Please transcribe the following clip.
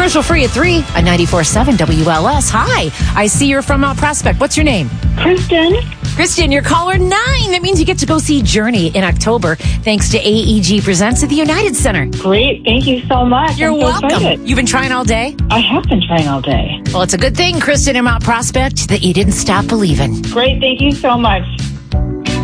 Commercial free at 3 on 94.7 WLS. Hi, I see you're from Mount Prospect. What's your name? Kristen, you're caller 9. That means you get to go see Journey in October thanks to AEG Presents at the United Center. Great. Thank you so much. You're welcome. Excited. You've been trying all day? I have been trying all day. Well, it's a good thing, Kristen, in Mount Prospect, that you didn't stop believing. Great. Thank you so much.